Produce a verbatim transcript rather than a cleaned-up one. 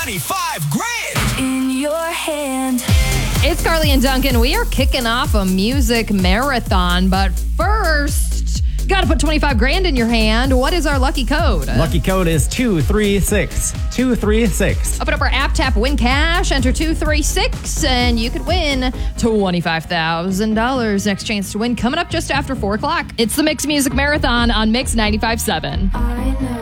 twenty-five grand in your hand. It's Carly and Duncan. We are kicking off a music marathon, but first, got to put twenty-five grand in your hand. What is our lucky code? Lucky code is two three six. two three six. Open up our app, tap Win Cash, enter two three six, and you could win twenty-five thousand dollars. Next chance to win coming up just after four o'clock. It's the Mix Music Marathon on Mix ninety-five point seven. I know.